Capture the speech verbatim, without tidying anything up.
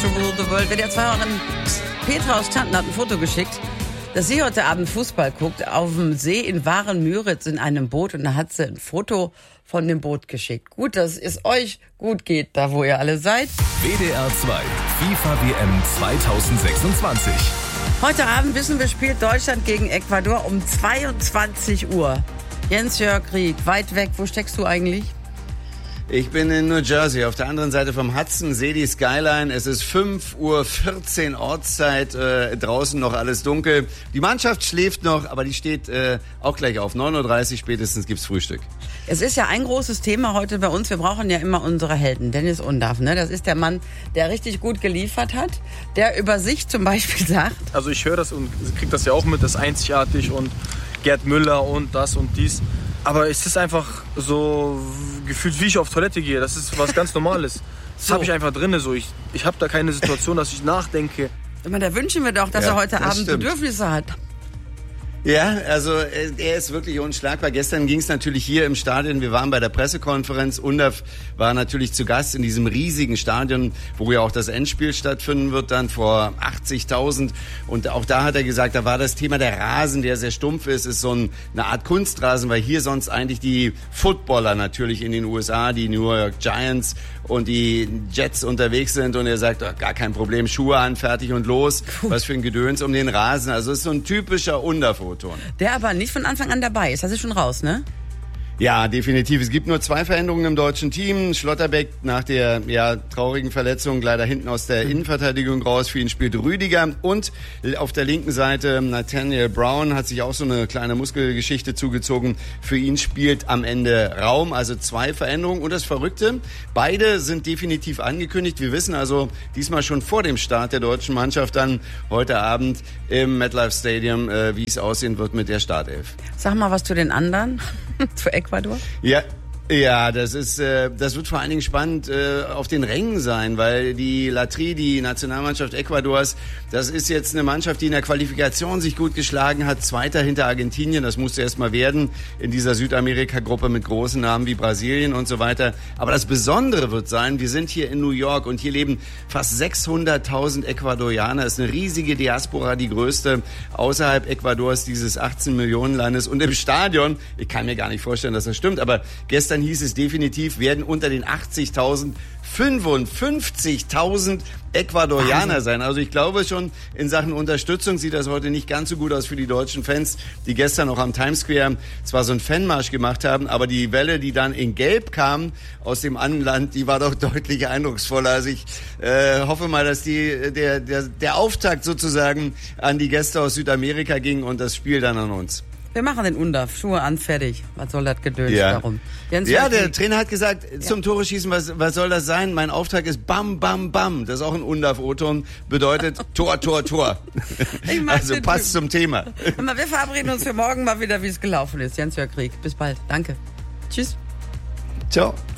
to rule the world. W D R zwei Hörerin Petra aus Tanten hat ein Foto geschickt, dass sie heute Abend Fußball guckt, auf dem See in Waren-Müritz in einem Boot. Und da hat sie ein Foto von dem Boot geschickt. Gut, dass es euch gut geht, da wo ihr alle seid. W D R zwei FIFA W M zwanzig sechsundzwanzig. Heute Abend wissen wir, spielt Deutschland gegen Ecuador um zweiundzwanzig Uhr. Jens-Jörg Rieck, weit weg, wo steckst du eigentlich? Ich bin in New Jersey, auf der anderen Seite vom Hudson, sehe die Skyline. Es ist fünf Uhr vierzehn Ortszeit, äh, draußen noch alles dunkel. Die Mannschaft schläft noch, aber die steht äh, auch gleich auf. neun Uhr dreißig spätestens gibt's Frühstück. Es ist ja ein großes Thema heute bei uns. Wir brauchen ja immer unsere Helden. Dennis Undaff, ne? Das ist der Mann, der richtig gut geliefert hat, der über sich zum Beispiel sagt. Also ich höre das und kriege das ja auch mit, das ist einzigartig und Gerd Müller und das und dies. Aber es ist einfach so gefühlt, wie ich auf Toilette gehe. Das ist was ganz Normales. Das so. habe ich einfach drin. So. Ich, ich habe da keine Situation, dass ich nachdenke. Aber da wünschen wir doch, dass ja, er heute Abend stimmt. Bedürfnisse hat. Ja, also er ist wirklich unschlagbar. Gestern ging es natürlich hier im Stadion, wir waren bei der Pressekonferenz, Undaff war natürlich zu Gast in diesem riesigen Stadion, wo ja auch das Endspiel stattfinden wird, dann vor achtzigtausend. Und auch da hat er gesagt, da war das Thema der Rasen, der sehr stumpf ist, ist so ein, eine Art Kunstrasen, weil hier sonst eigentlich die Footballer natürlich in den U S A, die New York Giants und die Jets unterwegs sind. Und er sagt, oh, gar kein Problem, Schuhe an, fertig und los. Was für ein Gedöns um den Rasen. Also es ist so ein typischer Undaff-Foto. Der aber nicht von Anfang an dabei ist. Das ist schon raus, ne? Ja, definitiv. Es gibt nur zwei Veränderungen im deutschen Team. Schlotterbeck nach der ja traurigen Verletzung leider hinten aus der Innenverteidigung raus. Für ihn spielt Rüdiger. Und auf der linken Seite Nathaniel Brown hat sich auch so eine kleine Muskelgeschichte zugezogen. Für ihn spielt am Ende Raum. Also zwei Veränderungen. Und das Verrückte, beide sind definitiv angekündigt. Wir wissen also diesmal schon vor dem Start der deutschen Mannschaft dann heute Abend im MetLife Stadium, äh, wie es aussehen wird mit der Startelf. Sag mal was zu den anderen, zu Ecuador. Ja. Ja, das ist, äh, das wird vor allen Dingen spannend äh, auf den Rängen sein, weil die Latri, die Nationalmannschaft Ecuadors, das ist jetzt eine Mannschaft, die in der Qualifikation sich gut geschlagen hat, Zweiter hinter Argentinien, das musste erst mal werden in dieser Südamerika-Gruppe mit großen Namen wie Brasilien und so weiter. Aber das Besondere wird sein, wir sind hier in New York und hier leben fast sechshunderttausend Ecuadorianer, das ist eine riesige Diaspora, die größte außerhalb Ecuadors, dieses achtzehn Millionen Landes. Und im Stadion, ich kann mir gar nicht vorstellen, dass das stimmt, aber gestern hieß es definitiv, werden unter den achtzigtausend fünfundfünfzigtausend Ecuadorianer sein. Also ich glaube schon, in Sachen Unterstützung sieht das heute nicht ganz so gut aus für die deutschen Fans, die gestern auch am Times Square zwar so einen Fanmarsch gemacht haben, aber die Welle, die dann in Gelb kam aus dem anderen Land, die war doch deutlich eindrucksvoller. Also ich äh, hoffe mal, dass die der, der, der Auftakt sozusagen an die Gäste aus Südamerika ging und das Spiel dann an uns. Wir machen den Undaff, Schuhe an, fertig. Was soll das Gedöns ja. darum? Jens, ja, der Trainer hat gesagt, ja. zum Tore schießen, was, was soll das sein? Mein Auftrag ist Bam, Bam, Bam. Das ist auch ein Undaff-O-Ton, bedeutet Tor, Tor, Tor. Also passt zum Thema. Wir verabreden uns für morgen mal wieder, wie es gelaufen ist. Jens-Jörg Rieck, bis bald. Danke. Tschüss. Ciao.